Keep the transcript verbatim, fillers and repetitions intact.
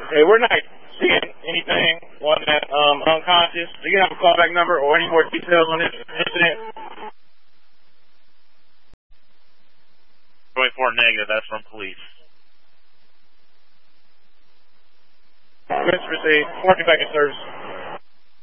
Okay, we're not seeing anything on that um, unconscious. Do you have a callback number or any more details on this incident? twenty-four negative, that's from police. Mister Received. Marking back in service.